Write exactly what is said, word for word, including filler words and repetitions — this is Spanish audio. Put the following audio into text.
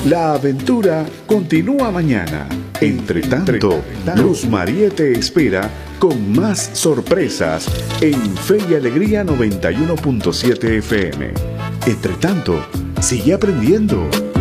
La aventura continúa mañana. Entre tanto, Luz María te espera con más sorpresas en Fe y Alegría noventa y uno punto siete F M. Entre tanto, sigue aprendiendo.